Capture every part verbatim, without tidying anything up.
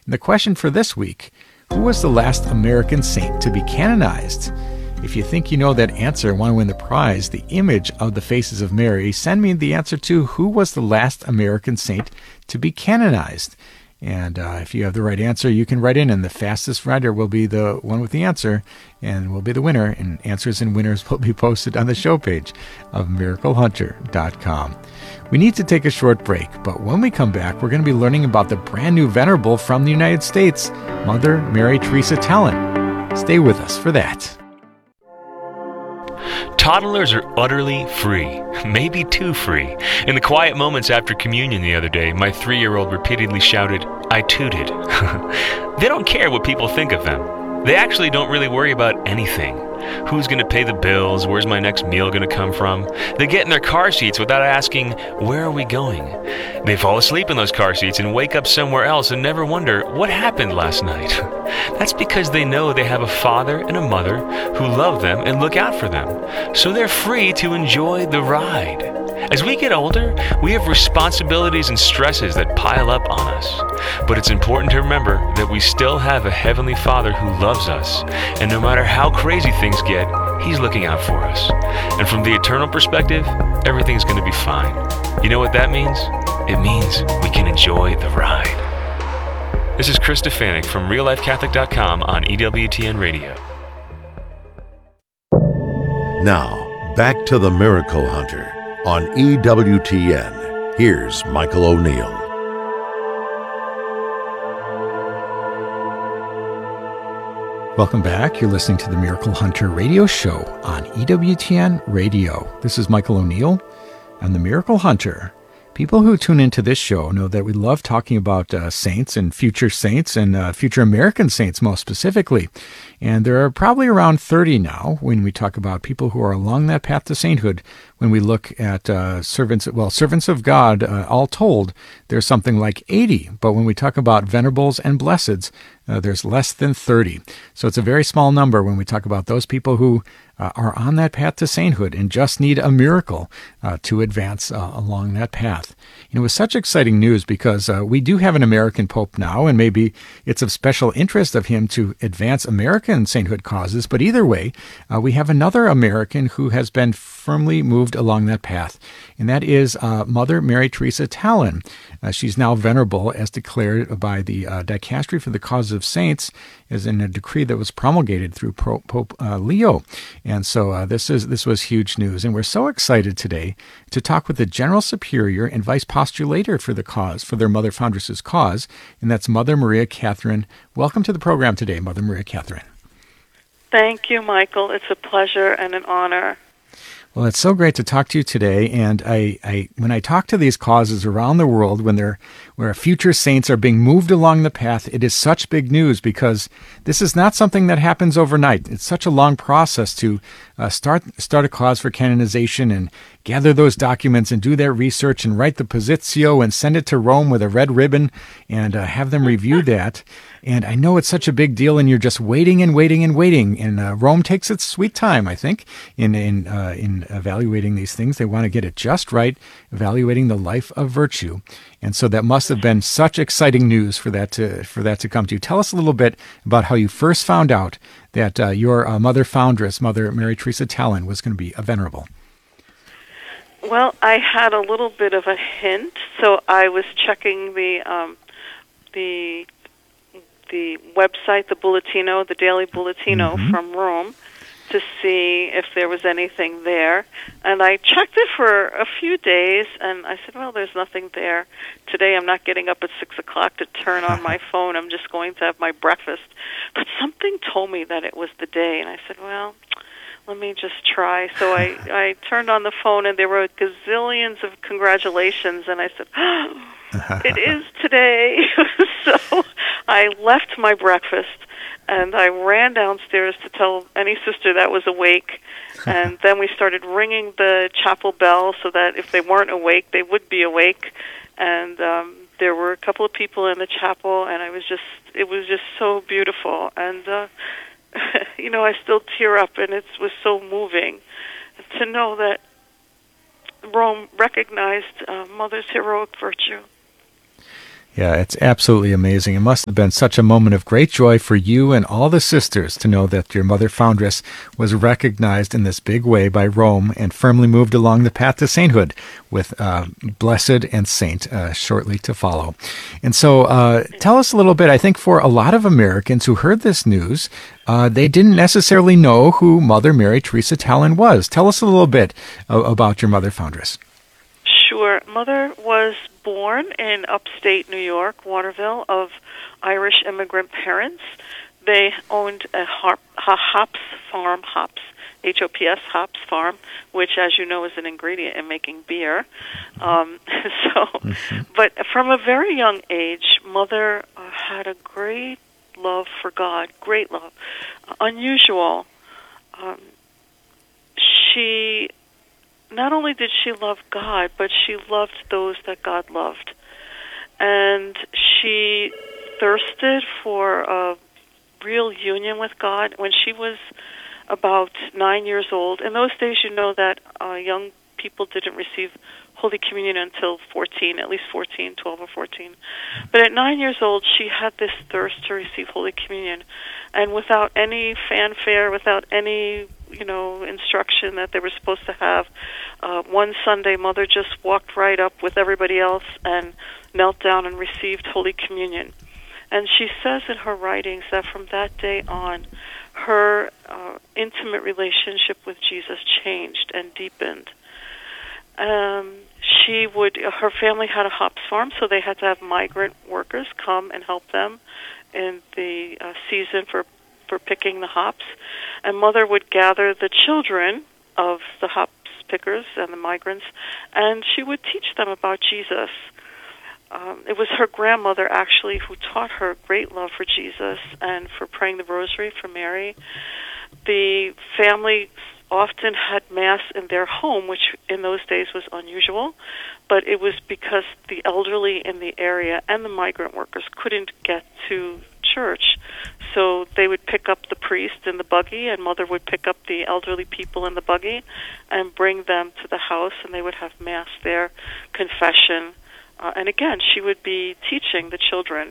And the question for this week, who was the last American saint to be canonized? If you think you know that answer and want to win the prize, the image of the faces of Mary, send me the answer to who was the last American saint to be canonized. And uh, if you have the right answer, you can write in, and the fastest writer will be the one with the answer and will be the winner. And answers and winners will be posted on the show page of miracle hunter dot com. We need to take a short break, but when we come back, we're going to be learning about the brand new venerable from the United States, Mother Mary Teresa Tallon. Stay with us for that. Toddlers are utterly free, maybe too free. In the quiet moments after communion the other day, my three-year-old repeatedly shouted, "I tooted." They don't care what people think of them. They actually don't really worry about anything. Who's going to pay the bills? Where's my next meal going to come from? They get in their car seats without asking, where are we going? They fall asleep in those car seats and wake up somewhere else and never wonder, what happened last night? That's because they know they have a father and a mother who love them and look out for them. So they're free to enjoy the ride. As we get older, we have responsibilities and stresses that pile up on us. But it's important to remember that we still have a Heavenly Father who loves us, and no matter how crazy things get, He's looking out for us. And from the eternal perspective, everything's going to be fine. You know what that means? It means we can enjoy the ride. This is Chris Stefanik from real life catholic dot com on E W T N Radio. Now, back to the Miracle Hunter on E W T N. Here's Michael O'Neill. Welcome back. You're listening to the Miracle Hunter radio show on E W T N Radio. This is Michael O'Neill and the Miracle Hunter. People who tune into this show know that we love talking about uh, saints and future saints and uh, future American saints most specifically. And there are probably around thirty now when we talk about people who are along that path to sainthood. When we look at uh, servants, well, servants of God, uh, all told, there's something like eighty. But when we talk about venerables and blesseds, uh, there's less than thirty. So it's a very small number when we talk about those people who uh, are on that path to sainthood and just need a miracle uh, to advance uh, along that path. And it was such exciting news because uh, we do have an American Pope now, and maybe it's of special interest of him to advance American sainthood causes. But either way, uh, we have another American who has been firmly moved along that path, and that is uh, Mother Mary Teresa Tallon. Uh, she's now venerable as declared by the uh, Dicastery for the Cause of Saints, as in a decree that was promulgated through Pro- Pope uh, Leo. And so uh, this is this was huge news, and we're so excited today to talk with the General Superior and Vice Postulator for the cause, for their Mother Foundress's cause, and that's Mother Maria Catherine. Welcome to the program today, Mother Maria Catherine. Thank you, Michael. It's a pleasure and an honor. Well, it's so great to talk to you today, and I, I when I talk to these causes around the world, when they're where future saints are being moved along the path, it is such big news because this is not something that happens overnight. It's such a long process to uh, start start a cause for canonization and gather those documents and do their research and write the positio and send it to Rome with a red ribbon and uh, have them review that. And I know it's such a big deal, and you're just waiting and waiting and waiting. And uh, Rome takes its sweet time, I think, in in uh, in evaluating these things. They want to get it just right, evaluating the life of virtue. And so that must have been such exciting news for that to for that to come to you. Tell us a little bit about how you first found out that uh, your uh, mother foundress, Mother Mary Teresa Tallon, was going to be a venerable. Well, I had a little bit of a hint, so I was checking the um, the the website, the Bulletino, the Daily Bulletino mm-hmm. from Rome, to see if there was anything there. And I checked it for a few days, and I said, well, there's nothing there. Today I'm not getting up at six o'clock to turn on my phone. I'm just going to have my breakfast. But something told me that it was the day, and I said, well, let me just try. So I, I turned on the phone, and there were gazillions of congratulations, and I said, oh, it is today. So I left my breakfast, and I ran downstairs to tell any sister that was awake, and then we started ringing the chapel bell so that if they weren't awake, they would be awake. And um, there were a couple of people in the chapel, and I was just, it was just so beautiful. And, uh, you know, I still tear up, and it was so moving to know that Rome recognized uh, Mother's heroic virtue. Yeah, it's absolutely amazing. It must have been such a moment of great joy for you and all the sisters to know that your mother foundress was recognized in this big way by Rome and firmly moved along the path to sainthood with uh, blessed and saint uh, shortly to follow. And so uh, tell us a little bit. I think for a lot of Americans who heard this news, uh, they didn't necessarily know who Mother Mary Teresa Tallon was. Tell us a little bit uh, about your mother foundress. Sure. Mother was born in upstate New York, Waterville, of Irish immigrant parents. They owned a, hop, a hops farm, hops, H O P S, hops farm, which, as you know, is an ingredient in making beer. Um, so, mm-hmm. But from a very young age, Mother uh, had a great love for God, great love, uh, unusual. Um, she... Not only did she love God, but she loved those that God loved. And she thirsted for a real union with God when she was about nine years old. In those days, you know that uh, young people didn't receive Holy Communion until fourteen, at least fourteen, twelve or fourteen. But at nine years old, she had this thirst to receive Holy Communion. And without any fanfare, without any you know, instruction that they were supposed to have. Uh, one Sunday, Mother just walked right up with everybody else and knelt down and received Holy Communion. And she says in her writings that from that day on, her uh, intimate relationship with Jesus changed and deepened. Um, she would, her family had a hops farm, so they had to have migrant workers come and help them in the uh, season for for picking the hops, and Mother would gather the children of the hops pickers and the migrants, and she would teach them about Jesus. Um, it was her grandmother, actually, who taught her great love for Jesus and for praying the rosary for Mary. The family often had Mass in their home, which in those days was unusual, but it was because the elderly in the area and the migrant workers couldn't get to church. So they would pick up the priest in the buggy, and Mother would pick up the elderly people in the buggy and bring them to the house, and they would have Mass there, confession. Uh, and again, she would be teaching the children.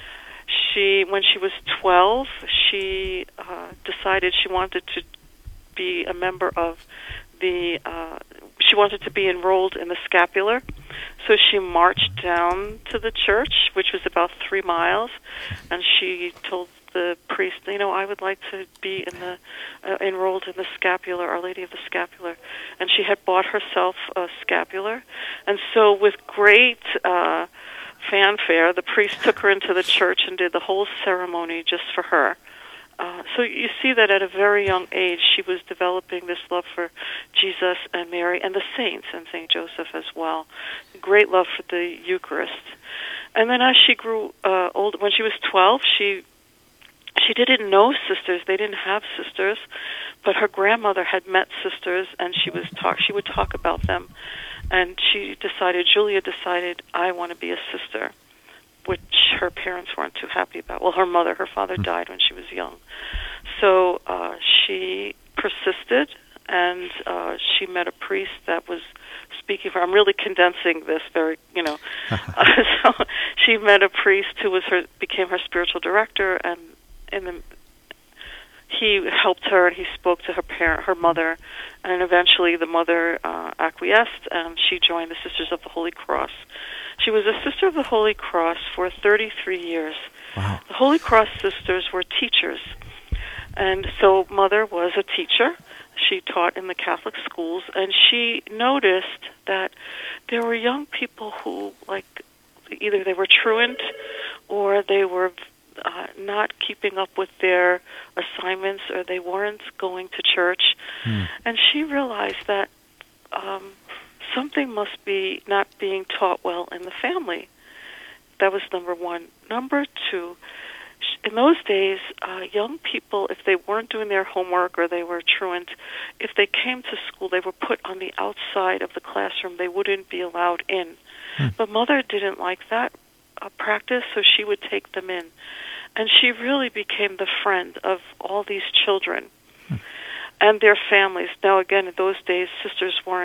She, when she was twelve, she uh, decided she wanted to be a member of the, uh, she wanted to be enrolled in the scapular. So she marched down to the church, which was about three miles, and she told the priest, you know, I would like to be in the uh, enrolled in the scapular, Our Lady of the Scapular. And she had bought herself a scapular. And so with great uh, fanfare, the priest took her into the church and did the whole ceremony just for her. Uh, so you see that at a very young age, she was developing this love for Jesus and Mary and the saints and Saint Joseph as well. Great love for the Eucharist. And then as she grew uh, old, when she was twelve, she she didn't know sisters. They didn't have sisters, but her grandmother had met sisters, and she was talk. She would talk about them, and she decided. Julia decided, I want to be a sister, which her parents weren't too happy about. Well, her mother, her father died when she was young. So uh, she persisted, and uh, she met a priest that was speaking for her. I'm really condensing this very, you know. uh, so she met a priest who was her, became her spiritual director, and in the, he helped her, and he spoke to her parent, her mother, and eventually the mother uh, acquiesced, and she joined the Sisters of the Holy Cross. She was a Sister of the Holy Cross for thirty-three years. Wow. The Holy Cross sisters were teachers. And so Mother was a teacher. She taught in the Catholic schools, and she noticed that there were young people who, like, either they were truant or they were uh, not keeping up with their assignments, or they weren't going to church. Hmm. And she realized that um, something must be not being taught well in the family. That was number one. Number two, in those days, uh, young people, if they weren't doing their homework or they were truant, if they came to school, they were put on the outside of the classroom. They wouldn't be allowed in. Hmm. But Mother didn't like that uh, practice, so she would take them in. And she really became the friend of all these children hmm. and their families. Now, again, in those days, sisters weren't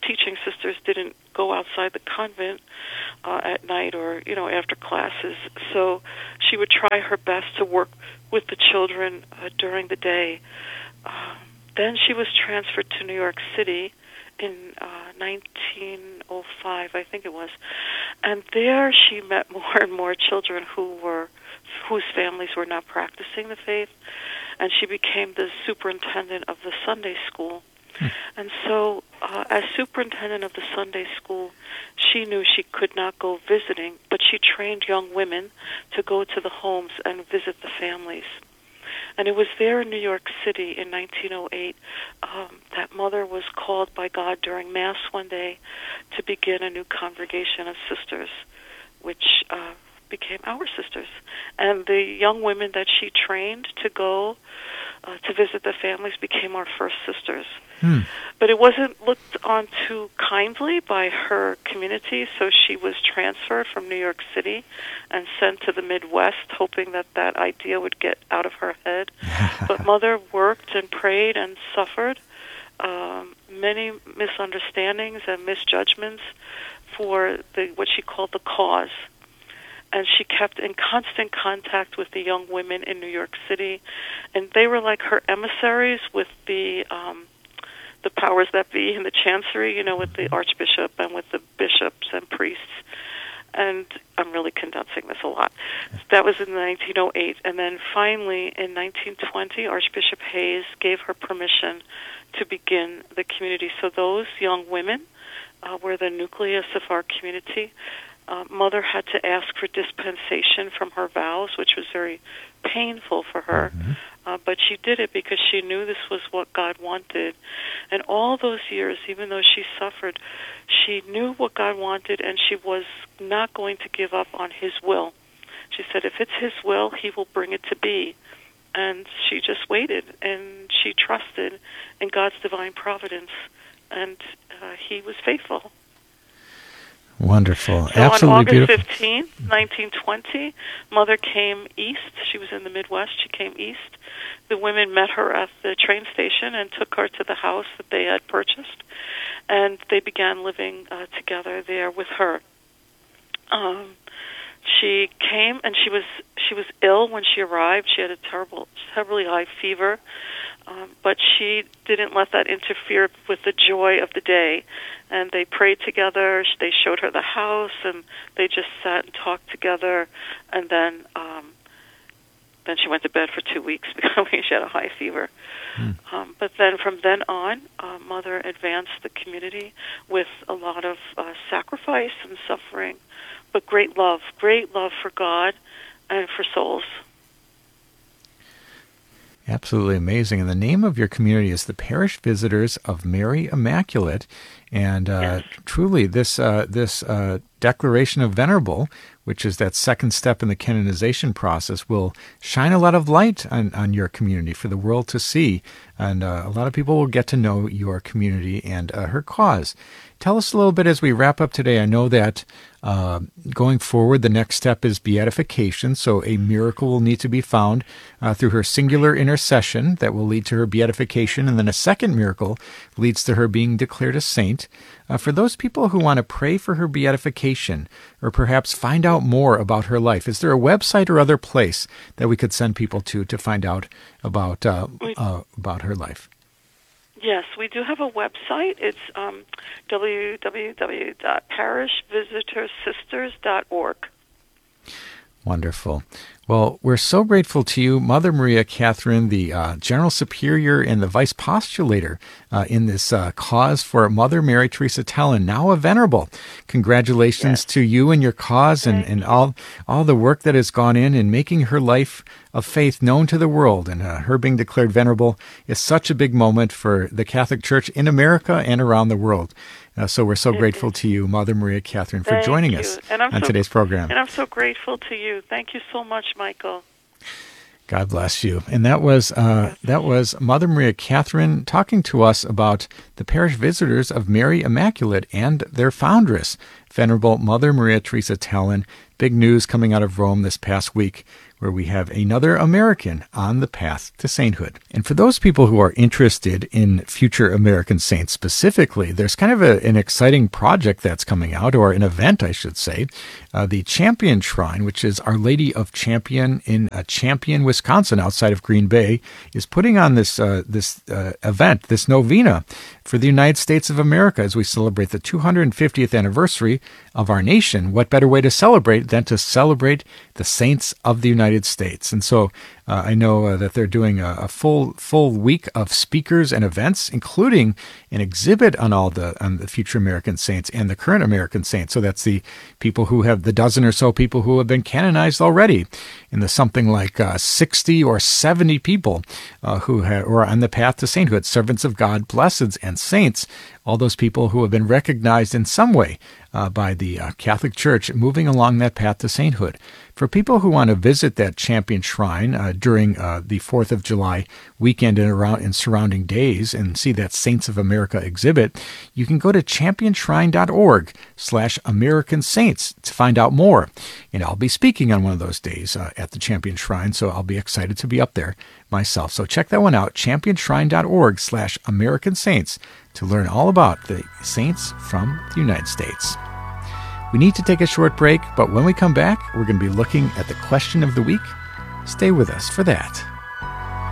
teaching sisters didn't go outside the convent uh, at night or, you know, after classes. So she would try her best to work with the children uh, during the day. Uh, then she was transferred to New York City in uh, nineteen oh five, I think it was. And there she met more and more children who were whose families were not practicing the faith. And she became the superintendent of the Sunday school. Hmm. And so uh, as superintendent of the Sunday school, she knew she could not go visiting, but she trained young women to go to the homes and visit the families. And it was there in New York City in nineteen oh eight um, that Mother was called by God during Mass one day to begin a new congregation of sisters, which uh, became our sisters. And the young women that she trained to go uh, to visit the families became our first sisters. Hmm. But it wasn't looked on too kindly by her community, so she was transferred from New York City and sent to the Midwest, hoping that that idea would get out of her head. But Mother worked and prayed and suffered um, many misunderstandings and misjudgments for the what she called the cause. And she kept in constant contact with the young women in New York City, and they were like her emissaries with the um, the powers that be in the chancery, you know, with the archbishop and with the bishops and priests. And I'm really condensing this a lot. That was in nineteen oh eight. And then finally, in nineteen twenty, Archbishop Hayes gave her permission to begin the community. So those young women uh, were the nucleus of our community. Uh, Mother had to ask for dispensation from her vows, which was very painful for her. Mm-hmm. Uh, but she did it because she knew this was what God wanted. And all those years, even though she suffered, she knew what God wanted, and she was not going to give up on His will. She said, if it's His will, He will bring it to be. And she just waited, and she trusted in God's divine providence, and uh, He was faithful. Wonderful. So Absolutely on August beautiful. fifteenth, nineteen twenty, Mother came east. She was in the Midwest. She came east. The women met her at the train station and took her to the house that they had purchased, and they began living uh, together there with her. Um, she came, and she was she was ill when she arrived. She had a terrible, terribly high fever, um, but she didn't let that interfere with the joy of the day. And they prayed together. They showed her the house, and they just sat and talked together. And then, um, then she went to bed for two weeks because she had a high fever. Mm. Um, but then, from then on, uh, Mother advanced the community with a lot of uh, sacrifice and suffering, but great love, great love for God and for souls. Absolutely amazing. And the name of your community is the Parish Visitors of Mary Immaculate. And uh, yes. truly, this uh, this uh, declaration of Venerable, which is that second step in the canonization process, will shine a lot of light on, on your community for the world to see. And uh, a lot of people will get to know your community and uh, her cause. Tell us a little bit as we wrap up today. I know that uh, going forward, the next step is beatification. So a miracle will need to be found uh, through her singular intercession that will lead to her beatification. And then a second miracle leads to her being declared a saint. Uh, for those people who want to pray for her beatification or perhaps find out more about her life, is there a website or other place that we could send people to to find out about uh, uh, about her life? Yes, we do have a website. It's um, w w w dot parish visitor sisters dot org. Wonderful. Well, we're so grateful to you, Mother Maria Catherine, the uh, General Superior and the Vice Postulator uh, in this uh, cause for Mother Mary Teresa Tellen, now a Venerable. Congratulations yes. to you and your cause and, and all all the work that has gone in in making her life of faith known to the world. And uh, her being declared Venerable is such a big moment for the Catholic Church in America and around the world. Uh, so we're so grateful to you, Mother Maria Catherine, for Thank joining you. us and I'm on so, today's program. And I'm so grateful to you. Thank you so much, Michael. God bless you. And that was uh, that was Mother Maria Catherine talking to us about the Parish Visitors of Mary Immaculate and their foundress, Venerable Mother Maria Teresa Tellen. Big news coming out of Rome this past week where we have another American on the path to sainthood. And for those people who are interested in future American saints specifically, there's kind of a, an exciting project that's coming out, or an event, I should say. Uh, the Champion Shrine, which is Our Lady of Champion in uh, Champion, Wisconsin, outside of Green Bay, is putting on this uh, this uh, event, this novena for the United States of America as we celebrate the two hundred fiftieth anniversary of our nation. What better way to celebrate than to celebrate the saints of the United States? And so uh, I know uh, that they're doing a, a full full week of speakers and events, including an exhibit on all the on the future American saints and the current American saints. So that's the people who have the dozen or so people who have been canonized already, and the something like uh, sixty or seventy people uh, who have, are on the path to sainthood, servants of God, blesseds, and saints. All those people who have been recognized in some way uh, by the uh, Catholic Church moving along that path to sainthood. For people who want to visit that Champion Shrine uh, during uh, the fourth of July weekend and around and surrounding days and see that Saints of America exhibit, you can go to championshrine.org slash American Saints to find out more. And I'll be speaking on one of those days uh, at the Champion Shrine, so I'll be excited to be up there myself. So check that one out, championshrine.org slash American Saints, to learn all about the saints from the United States. We need to take a short break, but when we come back, we're going to be looking at the question of the week. Stay with us for that.